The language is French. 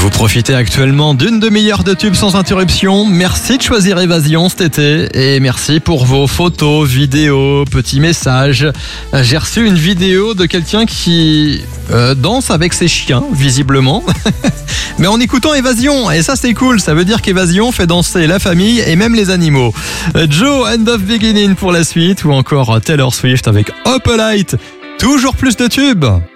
Vous profitez actuellement d'une demi-heure de tube sans interruption. Merci de choisir Évasion cet été et merci pour vos photos, vidéos, petits messages. J'ai reçu une vidéo de quelqu'un qui danse avec ses chiens, visiblement, mais en écoutant Évasion. Et ça c'est cool, ça veut dire qu'Évasion fait danser la famille et même les animaux. Joe, End of Beginning pour la suite ou encore Taylor Swift avec Up a Light. Toujours plus de tubes.